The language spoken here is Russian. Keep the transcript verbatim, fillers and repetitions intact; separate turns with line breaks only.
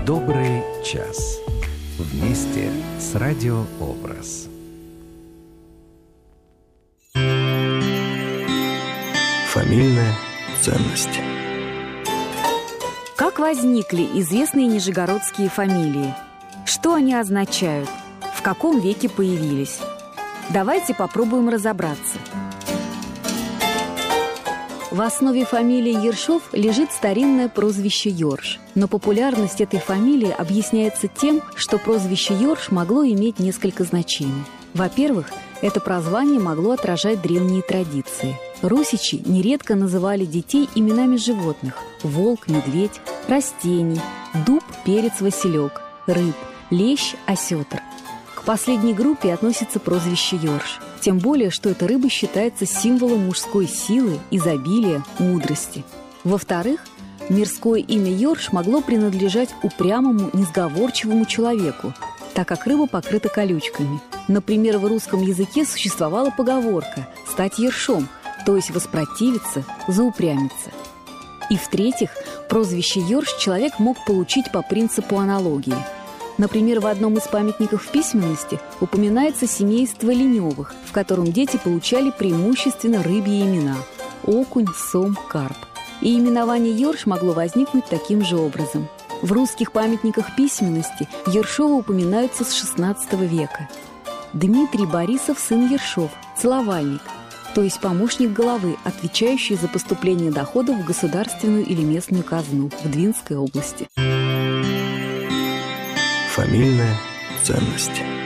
Добрый час. Вместе с Радио Образ.
Фамильная ценность.
Как возникли известные нижегородские фамилии? Что они означают? В каком веке появились? Давайте попробуем разобраться. В основе фамилии Ершов лежит старинное прозвище Ёрш. Но популярность этой фамилии объясняется тем, что прозвище Ёрш могло иметь несколько значений. Во-первых, это прозвание могло отражать древние традиции. Русичи нередко называли детей именами животных – волк, медведь, растений, дуб, перец, василек, рыб, лещ, осетр. К последней группе относится прозвище Ёрш. Тем более, что эта рыба считается символом мужской силы, изобилия, мудрости. Во-вторых, мирское имя Ёрш могло принадлежать упрямому, несговорчивому человеку, так как рыба покрыта колючками. Например, в русском языке существовала поговорка «стать ершом», то есть воспротивиться, заупрямиться. И в-третьих, прозвище Ёрш человек мог получить по принципу аналогии. Например, в одном из памятников письменности упоминается семейство Ленёвых, в котором дети получали преимущественно рыбьи имена – окунь, сом, карп. И именование Ёрш могло возникнуть таким же образом. В русских памятниках письменности Ершовы упоминаются с шестнадцатого века. Дмитрий Борисов – сын Ершов, целовальник, то есть помощник головы, отвечающий за поступление доходов в государственную или местную казну в Двинской области.
Фамильная ценность.